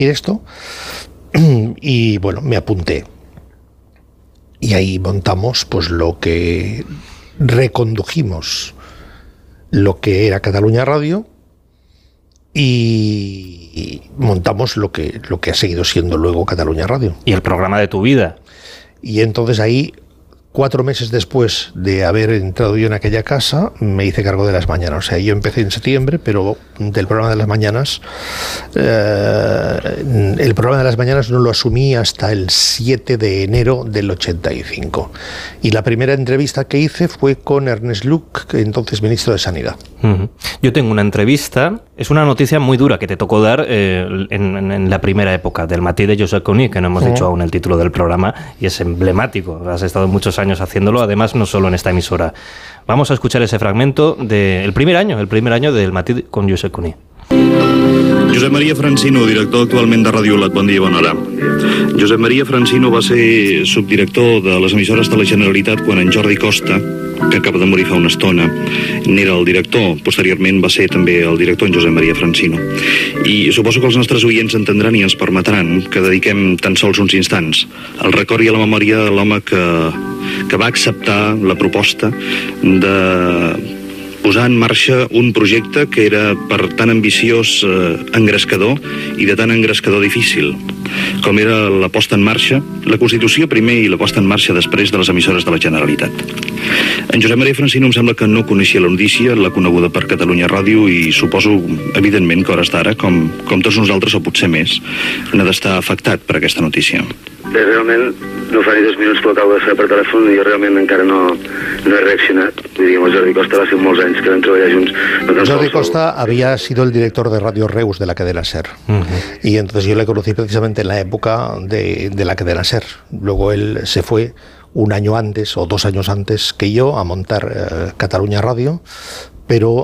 esto, y bueno, me apunté. Y ahí montamos pues lo que recondujimos, lo que era Catalunya Radio, y montamos lo que ha seguido siendo luego Catalunya Radio. Y el programa de tu vida. Y entonces ahí, 4 meses después de haber entrado yo en aquella casa, me hice cargo de las mañanas. O sea, yo empecé en septiembre, pero del programa de las mañanas, el programa de las mañanas no lo asumí hasta el 7 de enero del 85. Y la primera entrevista que hice fue con Ernest Lluch, entonces ministro de Sanidad. Yo tengo una entrevista, es una noticia muy dura que te tocó dar en la primera época del matí de Josep Cuní, que no hemos dicho aún el título del programa, y es emblemático. Has estado muchos años haciéndolo, además no solo en esta emisora. Vamos a escuchar ese fragmento del primer año del matí con Josep Cuní. Josep Maria Francino, director actualment de Ràdio Lat. Bon dia i bona hora. Josep Maria Francino va ser subdirector de les emissores de la Generalitat quan en Jordi Costa, que acaba de morir fa una estona, n'era el director. Posteriorment va ser també el director en Josep Maria Francino. I suposo que els nostres oients entendran i ens permetran que dediquem tan sols uns instants al record i a la memòria de l'home que va acceptar la proposta de posar en marxa un projecte que era per tan ambiciós engrescador i de tan engrescador difícil, com era la posta en marxa, la Constitució primer i la posta en marxa després de les emissores de la Generalitat. En Josep Maria Francino em sembla que no coneixia la notícia, l'ha coneguda per Catalunya Ràdio i suposo, evidentment, que a hores d'ara, com tots nosaltres o potser més, n'ha d'estar afectat per aquesta notícia. Bé, realment, no fa ni 2 minuts que ho acabo de fer per telèfon i jo realment encara no he reaccionat. Vull dir, amb el Jordi Costa va ser molts anys que vam treballar junts. Jordi Costa había sido el director de Radio Reus de la cadena SER. Y entonces yo le conocí precisamente en la época de la cadena SER. Luego él se fue 1 año antes o 2 años antes que yo a montar Catalunya Radio, pero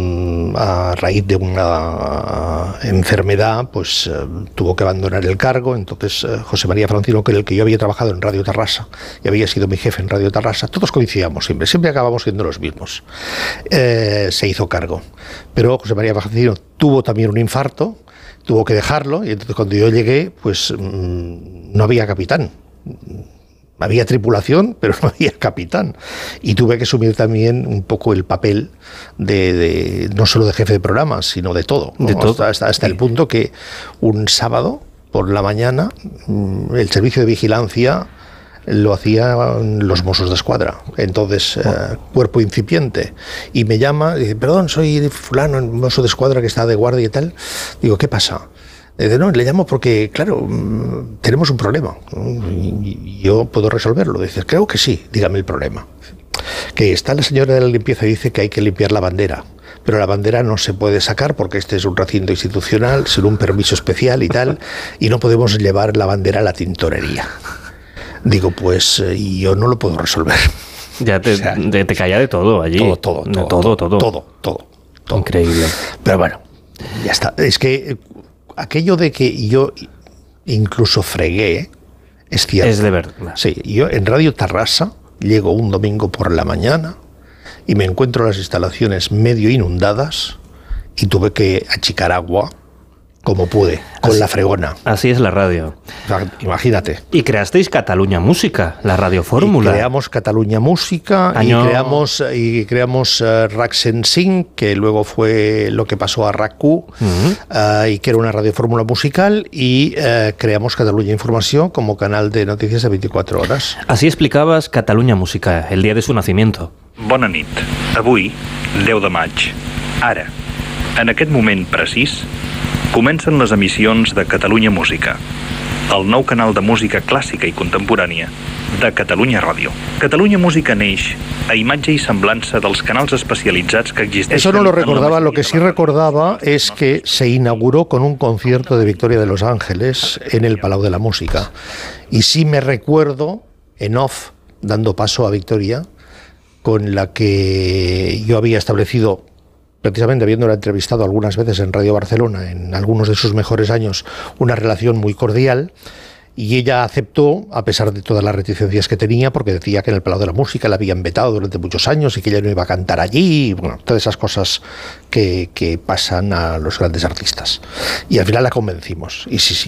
a raíz de una enfermedad pues tuvo que abandonar el cargo. Entonces José María Francino, con el que yo había trabajado en Radio Tarrasa y había sido mi jefe en Radio Tarrasa, todos coincidíamos siempre acabamos siendo los mismos, se hizo cargo. Pero José María Francino tuvo también un infarto, tuvo que dejarlo, y entonces cuando yo llegué pues no había capitán. Había tripulación, pero no había capitán. Y tuve que asumir también un poco el papel de no solo de jefe de programa, sino de todo, ¿no? Hasta el punto que un sábado por la mañana el servicio de vigilancia lo hacían los Mossos de Escuadra. Entonces, cuerpo incipiente. Y me llama y dice, perdón, soy fulano, el Mosso de Escuadra que está de guardia y tal. Digo, ¿qué pasa? No, le llamo porque, claro, tenemos un problema y yo puedo resolverlo. Dice, creo que sí, dígame el problema. Que está la señora de la limpieza y dice que hay que limpiar la bandera, pero la bandera no se puede sacar porque este es un recinto institucional, sin un permiso especial y tal, y no podemos llevar la bandera a la tintorería. Digo, pues yo no lo puedo resolver. Ya te caía de todo allí. Todo. Increíble. Pero bueno, ya está. Es que aquello de que yo incluso fregué, es cierto. Es de verdad. Sí, yo en Radio Tarrasa llego un domingo por la mañana y me encuentro las instalaciones medio inundadas y tuve que achicar agua como pude, con la fregona. Así es la radio. O sea, imagínate. Y creasteis Catalunya Música, la radiofórmula. Y creamos Catalunya Música y creamos RAC 105, que luego fue lo que pasó a RAC-Q, y que era una radiofórmula musical, y creamos Catalunya Informació como canal de noticias de 24 horas. Así explicabas Catalunya Música, el día de su nacimiento. Bona nit. Avui, 10 de maig. Ara, en aquest moment precís, comencen les emissions de Catalunya Música, el nou canal de música clàssica i contemporània de Catalunya Ràdio. Catalunya Música neix a imatge i semblança dels canals especialitzats que existeixen. Eso no lo recordaba, lo que sí recordaba es que se inauguró con un concierto de Victoria de los Ángeles en el Palau de la Música. Y sí me recuerdo, en off, dando paso a Victoria, con la que yo había establecido, precisamente habiéndola entrevistado algunas veces en Radio Barcelona, en algunos de sus mejores años, una relación muy cordial, y ella aceptó, a pesar de todas las reticencias que tenía, porque decía que en el Palau de la Música la habían vetado durante muchos años y que ella no iba a cantar allí, y bueno, todas esas cosas que pasan a los grandes artistas. Y al final la convencimos, y sí,